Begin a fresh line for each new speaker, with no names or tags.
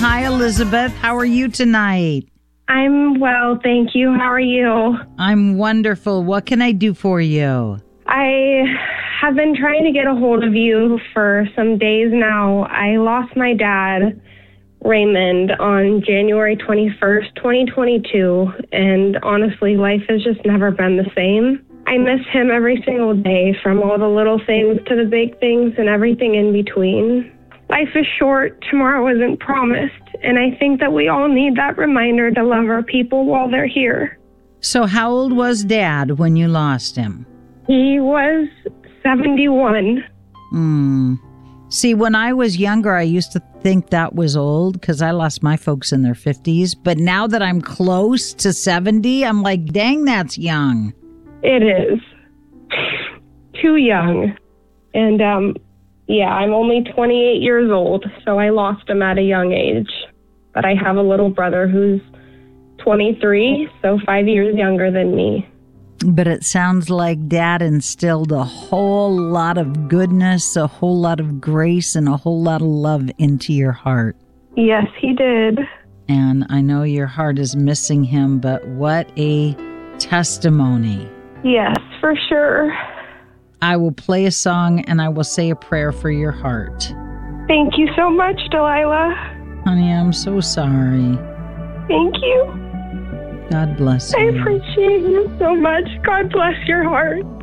Hi, Elizabeth. How are you tonight?
I'm well, thank you. How are you?
I'm wonderful. What can I do for you?
I have been trying to get a hold of you for some days now. I lost my dad, Raymond, on January 21st, 2022, and honestly, life has just never been the same. I miss him every single day, from all the little things to the big things and everything in between. Life is short, tomorrow isn't promised, and I think that we all need that reminder to love our people while they're here.
So how old was Dad when you lost him?
He was 71.
See, when I was younger, I used to think that was old because I lost my folks in their 50s. But now that I'm close to 70, I'm like, dang, that's young.
It is. Too young. And, I'm only 28 years old, so I lost him at a young age. But I have a little brother who's 23, so 5 years younger than me.
But it sounds like Dad instilled a whole lot of goodness, a whole lot of grace, and a whole lot of love into your heart.
Yes, he did.
And I know your heart is missing him, but what a testimony.
Yes, for sure.
I will play a song and I will say a prayer for your heart.
Thank you so much, Delilah.
Honey, I'm so sorry.
Thank you.
God bless
I
you.
appreciate you so much. God bless your heart.